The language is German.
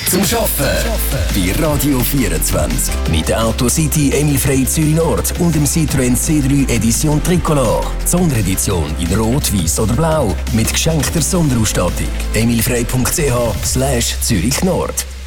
zum Arbeiten. Bei Radio 24. Mit der Autocity Emil Frey Zürich Nord und dem Citroën C3 Edition Tricolor. Die Sonderedition in Rot, Weiß oder Blau. Mit geschenkter Sonderausstattung. emilfrey.ch/Zürich Nord.